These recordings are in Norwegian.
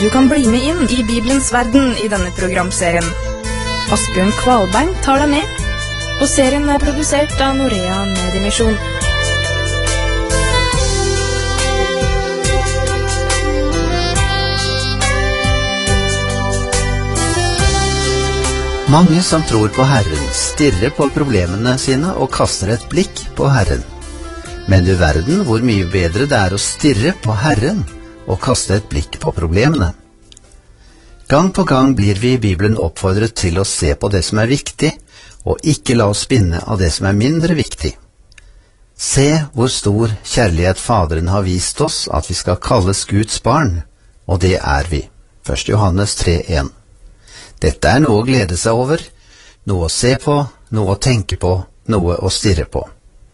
Du kan bli med inn i Bibelens verden i denne programserien. Asbjørn Kvalbein tar deg med, og serien er produsert av Norea Mediemisjon. Mange som tror på Herren stirrer på problemene sine og kaster et blikk på Herren. Men du verden hvor mye bedre det er å stirre på Herren og kaste et blikk på problemene. Gang på gang blir vi i Bibelen oppfordret til å se på det som er viktig, og ikke la oss spinne av det som er mindre viktig. Se hvor stor kjærlighet Faderen har vist oss at vi skal kalles Guds barn, og det er vi. 1. Johannes 3:1. Dette er noe å glede seg over, noe å se på, noe å tenke på, noe å stirre på.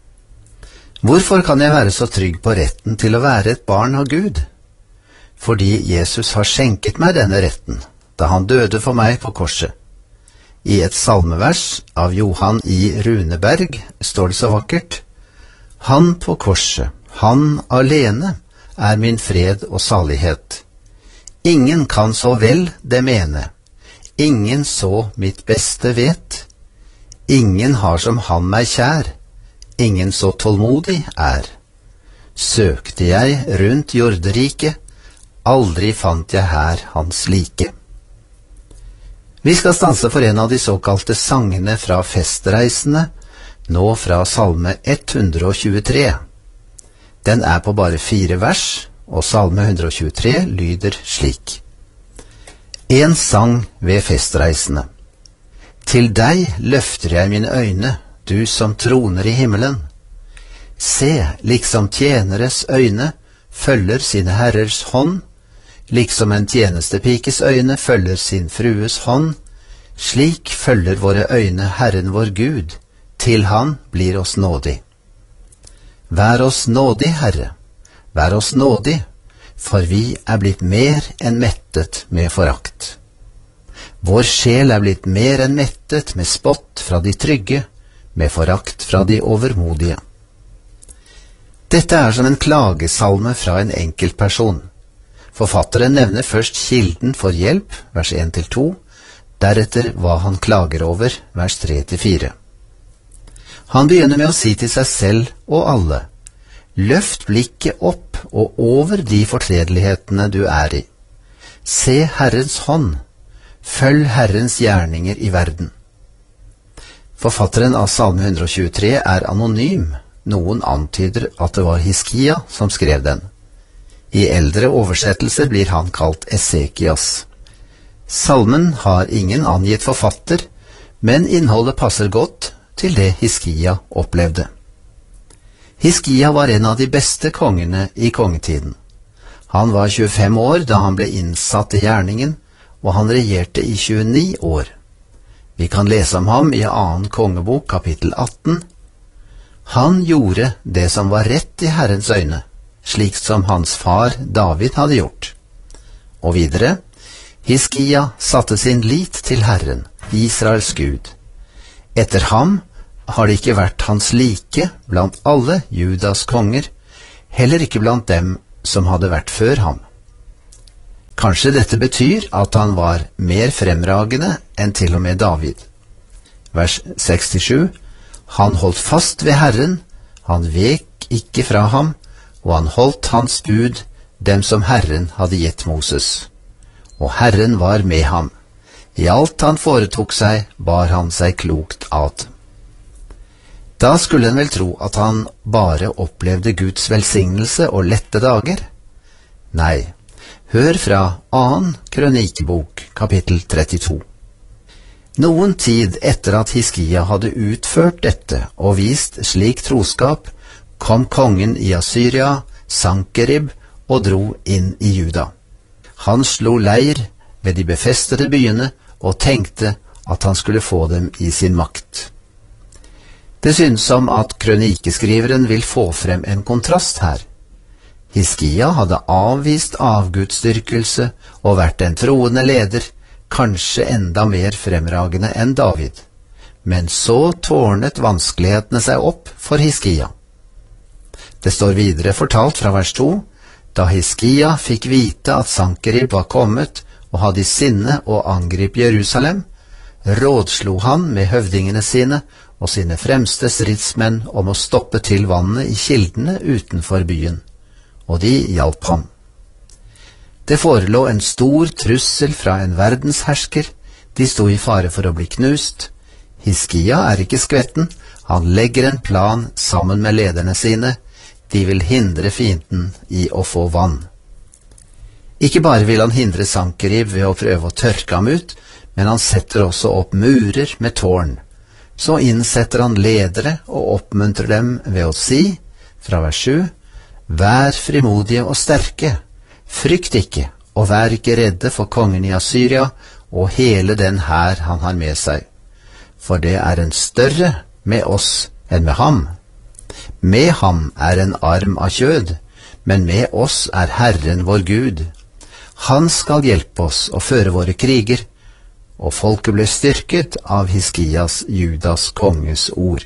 Hvorfor kan jeg være så trygg på retten til å være et barn av Gud? Fordi Jesus har skjenket meg denne retten, da han døde for meg på korset. I et salmevers av Johan I. Runeberg står det så vakkert: Han på korset, han alene, er min fred og salighet. Ingen kan så vel det mene, ingen så mitt beste vet. Ingen har som han meg kjær, ingen så tålmodig er. Søkte jeg rundt jorderiket, aldri fant jeg her hans like. Vi skal stanse for en av de såkalte sangene fra festreisene, nå fra salme 123. Den er på bare 4 vers, og salme 123 lyder slik: En sang ved festreisene. Til deg løfter jeg mine øyne, du som troner i himmelen. Se, liksom tjeneres øyne følger sine herrers hånd, liksom en tjenestepikes øyne følger sin frues hånd, slik følger våre øyne Herren vår Gud, til han blir oss nådig. Vær oss nådig, Herre, vær oss nådig, for vi er blitt mer enn mettet med forakt. Vår sjel er blitt mer enn mettet med spott fra de trygge, med forakt fra de overmodige. Dette er som en klagesalme fra en enkeltperson. Forfatteren nevner først kilden for hjelp, vers 1-2, deretter hva han klager over, vers 3-4. Han begynner med å si til seg selv og alle: Løft blikket opp og over de fortredelighetene du er i. Se Herrens hånd, følg Herrens gjerninger i verden. Forfatteren av salme 123 er anonym. Noen antyder at det var Hiskia som skrev den. I eldre oversettelser blir han kalt Esekias. Salmen har ingen angitt forfatter, men innholdet passer godt til det Hiskia opplevde. Hiskia var en av de beste kongene i kongetiden. Han var 25 år da han ble innsatt i gjerningen, og han regjerte i 29 år. Vi kan lese om ham i 2. kongebok, kapittel 18. Han gjorde det som var rett i Herrens øyne, slik som hans far David hadde gjort. Og videre: Hiskia satte sin lit til Herren, Israels Gud. Etter ham har det ikke vært hans like blant alle Judas konger, heller ikke blant dem som hadde vært før ham. Kanskje dette betyr at han var mer fremragende enn til og med David. Vers 67: Han holdt fast ved Herren, han vek ikke fra ham, og han holdt hans bud, dem som Herren hadde gitt Moses. Og Herren var med ham. I alt han foretok seg, bar han seg klokt ad. Da skulle en vel tro at han bare opplevde Guds velsignelse og lette dager. Nei, hør fra 2. krønikebok, kapittel 32. Noen tid etter at Hiskia hadde utført dette og vist slik troskap, kom kongen i Assyria, Sankerib, og dro inn i Juda. Han slo leir ved de befestede byene og tenkte at han skulle få dem i sin makt. Det synes som at krønikeskriveren vil få frem en kontrast her. Hiskia hadde avvist avgudsdyrkelse og vært en troende leder, kanskje enda mer fremragende enn David. Men så tårnet vanskelighetene seg opp for Hiskia. Det står videre fortalt fra vers 2: Da Hiskia fikk vite at Sankerib var kommet og hadde i sinne å angripe Jerusalem, rådslo han med høvdingene sine og sine fremste stridsmenn om å stoppe til vannet i kildene utenfor byen, og de hjalp ham. Det forelå en stor trussel fra en verdenshersker, de sto i fare for å bli knust. Hiskia er ikke skvetten, han legger en plan sammen med lederne sine, de vil hindre fienden i å få vann. Ikke bare vil han hindre Sankerib ved å prøve å tørke ham ut, men han setter også opp murer med tårn. Så innsetter han ledere og oppmuntrer dem ved å si, fra vers 7, «Vær frimodige og sterke, frykt ikke, og vær ikke redde for kongen i Assyria og hele den hær han har med seg, for det er en større med oss enn med ham. Med ham er en arm av kjød, men med oss er Herren vår Gud. Han skal hjelpe oss å føre våre kriger, og folket ble styrket av Hiskias, Judas konges ord.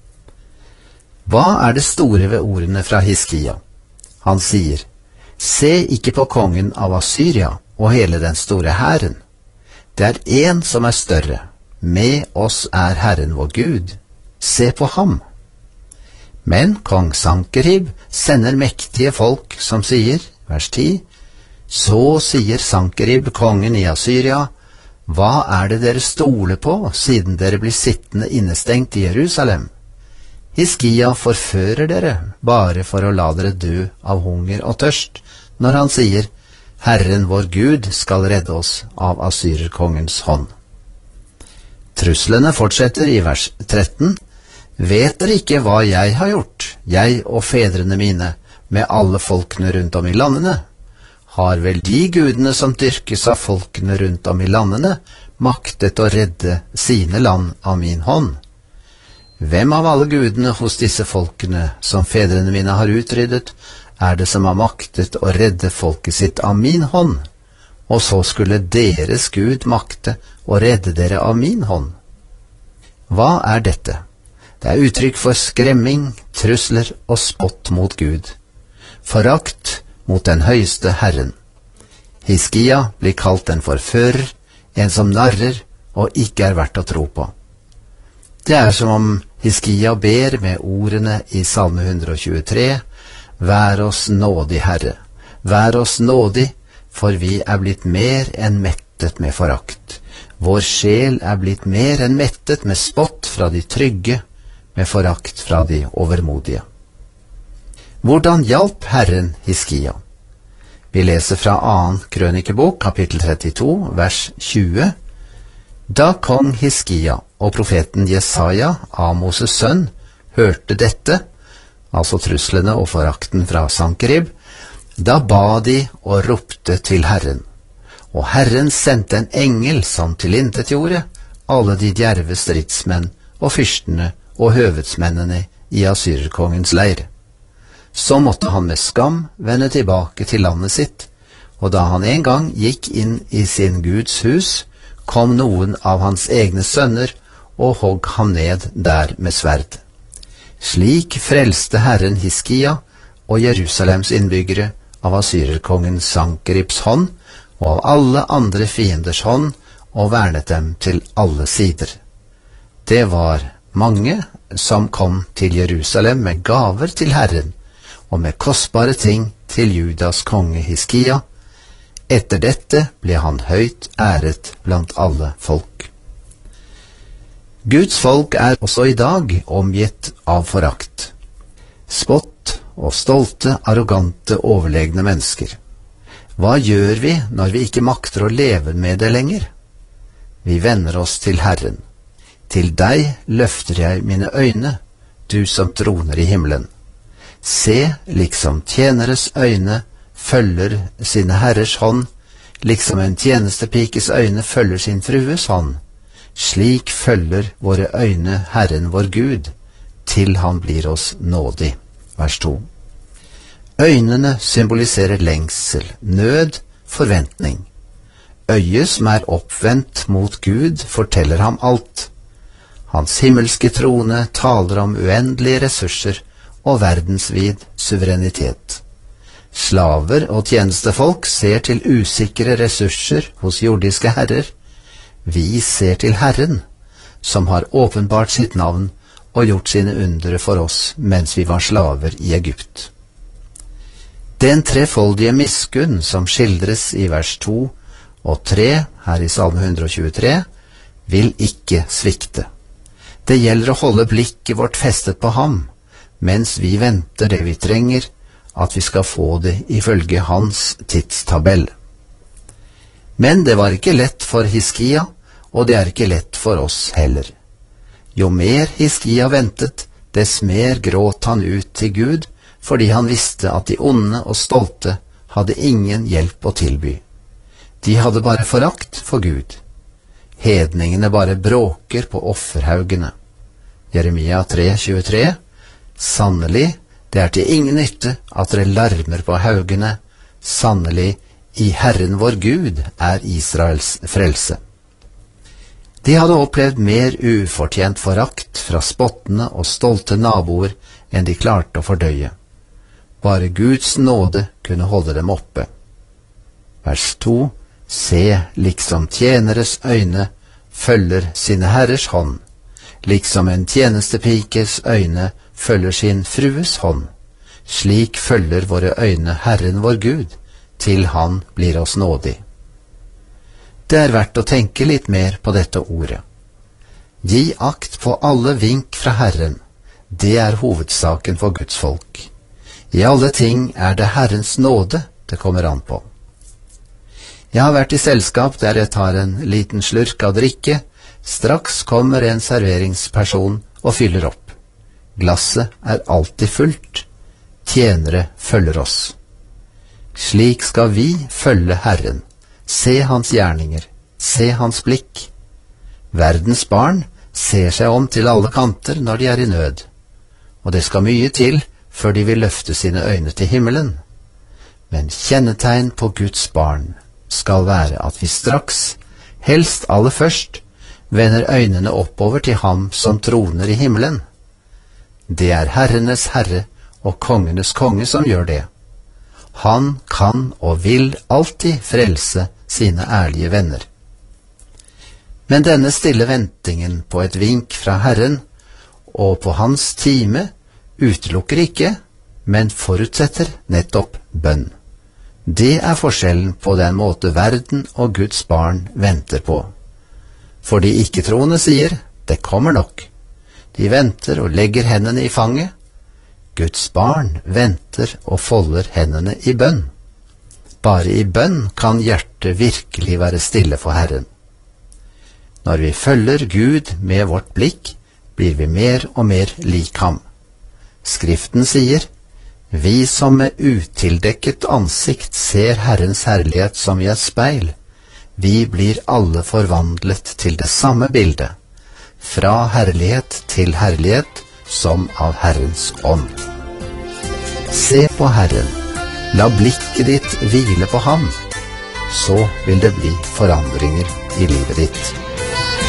Hva er det store ved ordene fra Hiskia? Han sier, se ikke på kongen av Assyria og hele den store hæren. Det er en som er større. Med oss er Herren vår Gud. Se på ham. Men kong Sankerib sender mektige folk som sier, vers 10, så sier Sankerib kongen i Assyria, hva er det dere stoler på, siden dere blir sittende innestengt i Jerusalem? Hiskia forfører dere, bare for å la dere dø av hunger og tørst, når han sier, Herren vår Gud skal redde oss av Assyrerkongens hånd. Truslene fortsetter i vers 13. Vet dere ikke hva jeg har gjort, jeg og fedrene mine, med alle folkene rundt om i landene? Har vel de gudene som dyrkes av folkene rundt om i landene, maktet å redde sine land av min hånd? Hvem av alle gudene hos disse folkene som fedrene mine har utryddet, er det som har maktet å redde folket sitt av min hånd? Og så skulle deres Gud makte å redde dere av min hånd? Hva er dette? Det er uttrykk for skremming, trusler og spott mot Gud. Forakt mot den høyeste Herren. Hiskia blir kalt en forfører, en som narrer og ikke er verdt å tro på. Det er som om Hiskia ber med ordene i Salme 123, Vær oss nådig, Herre, vær oss nådig, for vi er blitt mer enn mettet med forakt. Vår sjel er blitt mer enn mettet med spott fra de trygge, med forakt fra de overmodige. Hvordan hjalp Herren Hiskia? Vi leser fra 2. Krønikebok, kapittel 32, vers 20. Da kong Hiskia og profeten Jesaja, Amos' sønn, hørte dette, altså truslene og forakten fra Sankerib, da ba de og ropte til Herren. Og Herren sendte en engel som tilintetgjorde alle de djerve stridsmenn og fyrstene og høvedsmennene i Assyrerkongens leir. Så måtte han med skam vende tilbake til landet sitt, og da han en gang gikk inn i sin Guds hus, kom noen av hans egne sønner og hogg ham ned der med sverd. Slik frelste Herren Hiskia og Jerusalems innbyggere av Assyrerkongen Sankeribs hånd og av alle andre fienders hånd, og vernet dem til alle sider. Det var mange som kom til Jerusalem med gaver til Herren, og med kostbare ting til Judas konge Hiskia. Etter dette ble han høyt æret blant alle folk. Guds folk er også i dag omgitt av forakt, spott og stolte, arrogante, overlegne mennesker. Hva gjør vi når vi ikke makter å leve med det lenger? Vi vender oss til Herren. Til deg løfter jeg mine øyne, du som troner i himmelen. Se, liksom tjeneres øyne følger sine herrers hånd, liksom en tjenestepikes øyne følger sin frues hånd. Slik følger våre øyne Herren vår Gud, til han blir oss nådig. Vers 2. Øynene symboliserer lengsel, nød, forventning. Øyet som er oppvendt mot Gud, forteller ham alt. Hans himmelske trone taler om uendelige ressurser og verdensvid suverenitet. Slaver og tjenestefolk ser til usikre ressurser hos jordiske herrer. Vi ser til Herren, som har åpenbart sitt navn og gjort sine undre for oss mens vi var slaver i Egypt. Den trefoldige miskunn som skildres i vers 2 og 3 her i Salme 123, vil ikke svikte. Det gjelder å holde blikket vårt festet på ham, mens vi venter det vi trenger, at vi skal få det ifølge hans tidstabell. Men det var ikke lett for Hiskia, og det er ikke lett for oss heller. Jo mer Hiskia ventet, dess mer gråt han ut til Gud, fordi han visste at de onde og stolte hadde ingen hjelp å tilby. De hadde bare forakt for Gud. Hedningene bare bråker på offerhaugene. Jeremia 3:23. Sannelig, det er til ingen nytte at dere larmer på haugene. Sannelig, i Herren vår Gud er Israels frelse. De hadde opplevd mer ufortjent forakt fra spottende og stolte naboer enn de klarte å fordøye. Bare Guds nåde kunne holde dem oppe. Vers 2. Se, liksom tjeneres øyne følger sine herres hånd, liksom en tjenestepikes øyne følger sin frues hånd. Slik følger våre øyne Herren vår Gud, til han blir oss nådig. Det er verdt å tenke litt mer på dette ordet. Gi akt på alle vink fra Herren, det er hovedsaken for Guds folk. I alle ting er det Herrens nåde det kommer an på. Jeg har vært i selskap der jeg tar en liten slurk av drikke. Straks kommer en serveringsperson og fyller opp. Glasset er alltid fullt. Tjenere følger oss. Slik skal vi følge Herren. Se hans gjerninger. Se hans blikk. Verdens barn ser seg om til alle kanter når de er i nød. Og det skal mye til før de vil løfte sine øyne til himmelen. Men kjennetegn på Guds barn skal være at vi straks, helst aller først, vender øynene oppover til ham som troner i himmelen. Det er herrenes herre og kongenes konge som gjør det. Han kan og vil alltid frelse sine ærlige venner. Men denne stille ventingen på et vink fra Herren og på hans time utelukker ikke, men forutsetter nettopp bønn. Det er forskjellen på den måte verden og Guds barn venter på. For de ikke-troende sier, det kommer nok. De venter og legger hendene i fanget. Guds barn venter og folder hendene i bønn. Bare i bønn kan hjertet virkelig være stille for Herren. Når vi følger Gud med vårt blikk, blir vi mer og mer lik ham. Skriften sier, vi som med utildekket ansikt ser Herrens herlighet som i et speil, vi blir alle forvandlet til det samme bildet, fra herlighet til herlighet som av Herrens ånd. Se på Herren, la blikket ditt hvile på ham, så vil det bli forandringer i livet ditt.